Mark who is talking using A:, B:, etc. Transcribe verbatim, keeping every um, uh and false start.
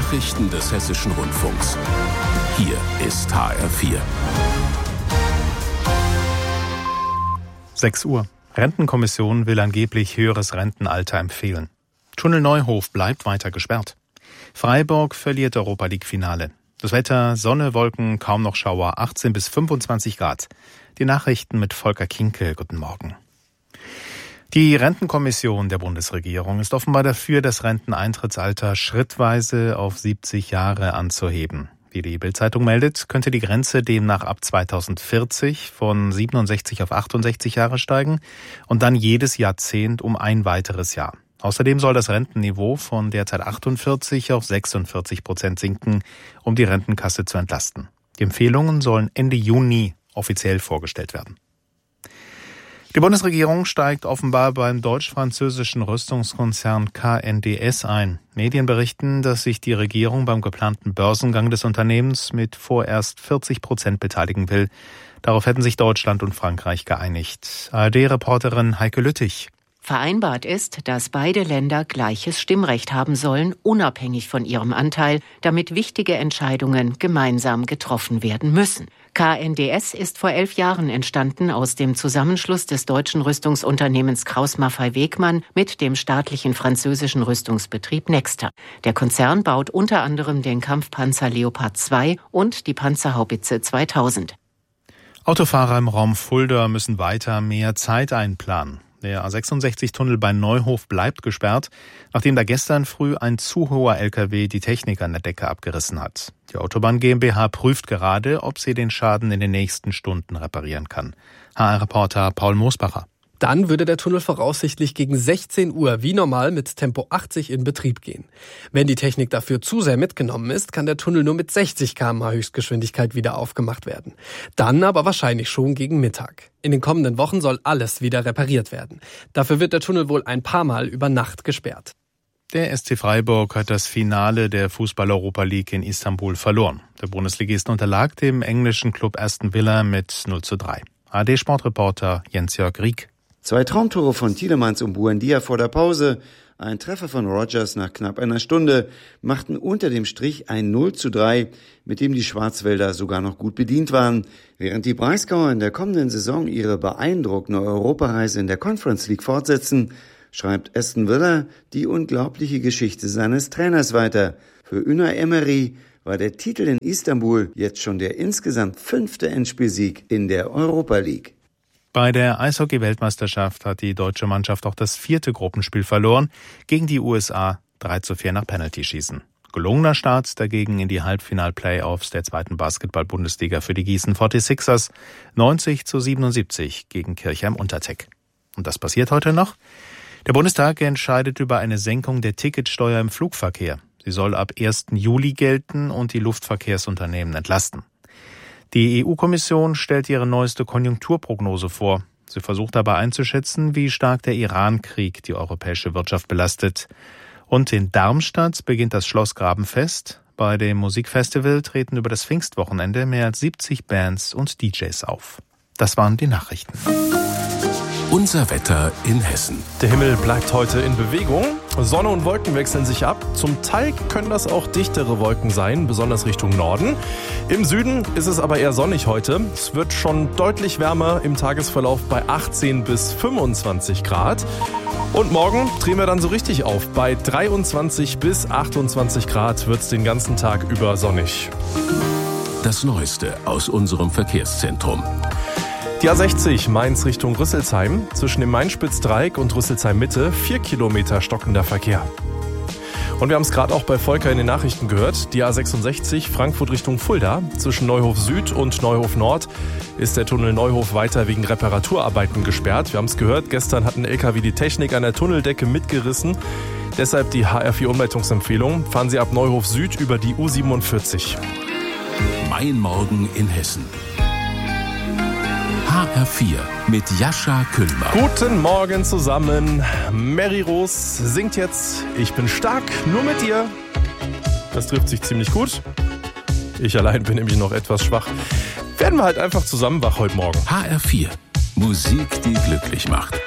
A: Nachrichten des Hessischen Rundfunks. Hier ist H R vier.
B: sechs Uhr. Rentenkommission will angeblich höheres Rentenalter empfehlen. Tunnel Neuhof bleibt weiter gesperrt. Freiburg verliert Europa-League-Finale. Das Wetter, Sonne, Wolken, kaum noch Schauer, achtzehn bis fünfundzwanzig Grad. Die Nachrichten mit Volker Kinkel. Guten Morgen. Die Rentenkommission der Bundesregierung ist offenbar dafür, das Renteneintrittsalter schrittweise auf siebzig Jahre anzuheben. Wie die Bild-Zeitung meldet, könnte die Grenze demnach ab zweitausendvierzig von siebenundsechzig auf achtundsechzig Jahre steigen und dann jedes Jahrzehnt um ein weiteres Jahr. Außerdem soll das Rentenniveau von derzeit achtundvierzig auf sechsundvierzig Prozent sinken, um die Rentenkasse zu entlasten. Die Empfehlungen sollen Ende Juni offiziell vorgestellt werden. Die Bundesregierung steigt offenbar beim deutsch-französischen Rüstungskonzern K N D S ein. Medien berichten, dass sich die Regierung beim geplanten Börsengang des Unternehmens mit vorerst vierzig Prozent beteiligen will. Darauf hätten sich Deutschland und Frankreich geeinigt. A R D-Reporterin Heike Lüttich.
C: Vereinbart ist, dass beide Länder gleiches Stimmrecht haben sollen, unabhängig von ihrem Anteil, damit wichtige Entscheidungen gemeinsam getroffen werden müssen. K N D S ist vor elf Jahren entstanden aus dem Zusammenschluss des deutschen Rüstungsunternehmens Krauss-Maffei-Wegmann mit dem staatlichen französischen Rüstungsbetrieb Nexter. Der Konzern baut unter anderem den Kampfpanzer Leopard zwei und die Panzerhaubitze zweitausend.
B: Autofahrer im Raum Fulda müssen weiter mehr Zeit einplanen. Der A sechsundsechzig-Tunnel bei Neuhof bleibt gesperrt, nachdem da gestern früh ein zu hoher L K W die Technik an der Decke abgerissen hat. Die Autobahn GmbH prüft gerade, ob sie den Schaden in den nächsten Stunden reparieren kann. H R-Reporter Paul Moosbacher.
D: Dann würde der Tunnel voraussichtlich gegen sechzehn Uhr wie normal mit Tempo achtzig in Betrieb gehen. Wenn die Technik dafür zu sehr mitgenommen ist, kann der Tunnel nur mit sechzig Kilometer pro Stunde Höchstgeschwindigkeit wieder aufgemacht werden. Dann aber wahrscheinlich schon gegen Mittag. In den kommenden Wochen soll alles wieder repariert werden. Dafür wird der Tunnel wohl ein paar Mal über Nacht gesperrt.
B: Der S C Freiburg hat das Finale der Fußball-Europa League in Istanbul verloren. Der Bundesligist unterlag dem englischen Club Aston Villa mit null zu drei. A R D-Sportreporter Jens-Jörg Rieck.
E: Zwei Traumtore von Tielemans und Buendia vor der Pause, ein Treffer von Rogers nach knapp einer Stunde machten unter dem Strich ein null zu drei, mit dem die Schwarzwälder sogar noch gut bedient waren. Während die Breisgauer in der kommenden Saison ihre beeindruckende Europareise in der Conference League fortsetzen, schreibt Aston Villa die unglaubliche Geschichte seines Trainers weiter. Für Unai Emery war der Titel in Istanbul jetzt schon der insgesamt fünfte Endspielsieg in der Europa League.
B: Bei der Eishockey-Weltmeisterschaft hat die deutsche Mannschaft auch das vierte Gruppenspiel verloren, gegen die U S A drei zu vier nach Penaltyschießen. Gelungener Start dagegen in die Halbfinal-Playoffs der zweiten Basketball-Bundesliga für die Gießen forty-sixers, neunzig zu siebenundsiebzig gegen Kirchheim-Untertech. Und das passiert heute noch? Der Bundestag entscheidet über eine Senkung der Ticketsteuer im Flugverkehr. Sie soll ab ersten Juli gelten und die Luftverkehrsunternehmen entlasten. Die E U-Kommission stellt ihre neueste Konjunkturprognose vor. Sie versucht dabei einzuschätzen, wie stark der Iran-Krieg die europäische Wirtschaft belastet. Und in Darmstadt beginnt das Schloss Grabenfest. Bei dem Musikfestival treten über das Pfingstwochenende mehr als siebzig Bands und D Js auf. Das waren die Nachrichten.
A: Unser Wetter in Hessen.
F: Der Himmel bleibt heute in Bewegung. Sonne und Wolken wechseln sich ab. Zum Teil können das auch dichtere Wolken sein, besonders Richtung Norden. Im Süden ist es aber eher sonnig heute. Es wird schon deutlich wärmer im Tagesverlauf bei achtzehn bis fünfundzwanzig Grad. Und morgen drehen wir dann so richtig auf. Bei dreiundzwanzig bis achtundzwanzig Grad wird es den ganzen Tag über sonnig.
A: Das Neueste aus unserem Verkehrszentrum.
F: Die A sechzig Mainz Richtung Rüsselsheim, zwischen dem Main-Spitz-Dreieck und Rüsselsheim-Mitte, vier Kilometer stockender Verkehr. Und wir haben es gerade auch bei Volker in den Nachrichten gehört, die A sechsundsechzig Frankfurt Richtung Fulda, zwischen Neuhof Süd und Neuhof Nord ist der Tunnel Neuhof weiter wegen Reparaturarbeiten gesperrt. Wir haben es gehört, gestern hat ein L K W die Technik an der Tunneldecke mitgerissen. Deshalb die H R vier Umleitungsempfehlung, fahren Sie ab Neuhof Süd über die U siebenundvierzig.
A: Mein Morgen in Hessen. H R vier mit Jascha Kühlmann.
F: Guten Morgen zusammen. Mary Rose singt jetzt Ich bin stark, nur mit dir. Das trifft sich ziemlich gut. Ich allein bin nämlich noch etwas schwach. Werden wir halt einfach zusammen wach heute Morgen.
A: H R vier. Musik, die glücklich macht.